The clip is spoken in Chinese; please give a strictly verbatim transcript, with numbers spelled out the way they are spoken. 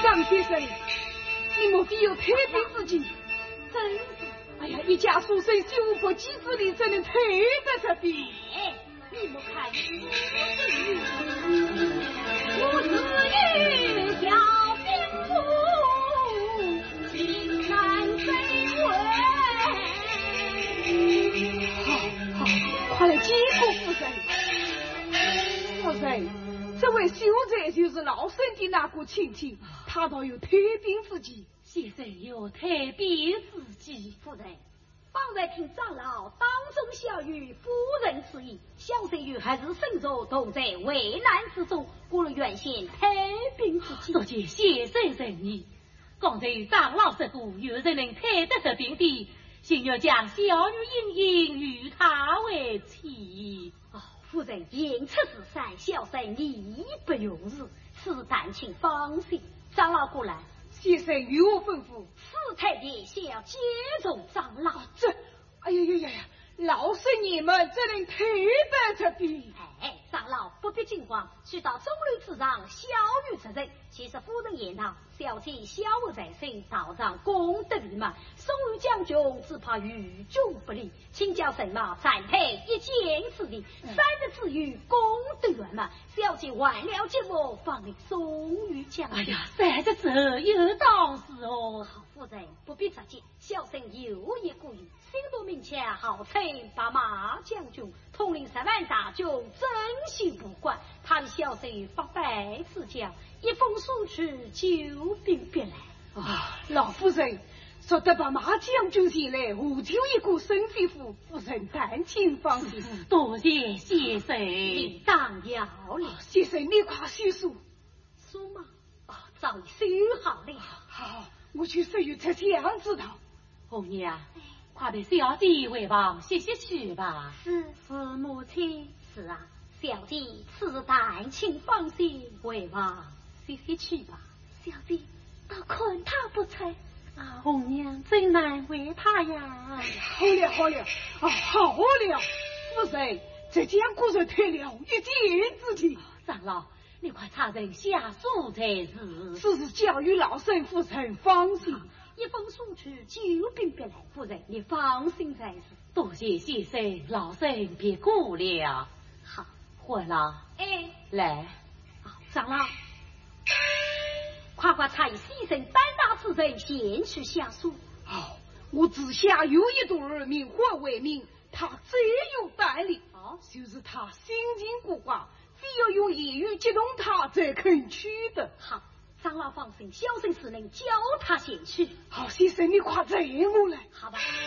张先生，你莫非有特别之计？ 真是。 哎呀，一家书生修过几十里，怎能退得这边？ 哎，你莫看我自与小兵夫，情难非为。好，好，快来接过夫人。夫人，这位秀才就是老身的那个亲戚，他倒有退兵之计。 先生有退兵之计，夫人。方才听长老当众笑语夫人之意，小生与还是身着同在危难之中，故了原先退兵之计。 多谢先生仁义。刚才与长老说过，有人能退得这兵的，先要将小女莹莹与他为妻。 哦，夫人言出此善，小生义不容辞，此但请放心。长老过来。 先生与我吩咐， 此太爷先要接种长老。 这，哎呀呀呀呀！老身你们怎能退得这边？ 哎，长老不必惊慌，去到中路之上，小女责任。其实夫人言道，小姐小我在身，道上功德圆满，送与将军，只怕与众不利，请教神马暂退一剑之力，三日之余功德圆满，小姐完了节目，方能送与将军。 哎呀，三日之后有当时哦。 夫人不必着急，小生有一故意，心多明强，号称把马将军，统领十万大军，真心不管。他的小生发白之将，一封书去，救兵必来。 啊，老夫人说得把马将军前来，我就一个身肺夫，夫人但请放心。 多谢先生， 你当要了。 先生，你快叙述。 书吗？哦，早已修好了。 好，我去收于这样子堂。 红娘，快陪小姐回房歇歇去吧。 是是，母亲。是啊，小姐此但请放心，回房歇歇去吧。小姐到困他不成？ 啊，红娘真难为他呀。 哎呀，好了好了，啊好了，夫人，这将果然退了一箭之情。 长老，你快查人下书才是。 此事交与老身夫人放心。 一封书去，救兵必来。夫人，你放心才是。 多谢先生，老身别过了。 好， 回了。 哎， 来。 哦，长老，快快查以牺牲胆大之人，先去下书。 好、哦，我之下有一对儿名花为名，他最有胆力。 哦， 就是他心情古怪，非要用言语激动他才肯去的。 好。长老放心，小生是能教他先去。 好，先生你快载我来。 好吧。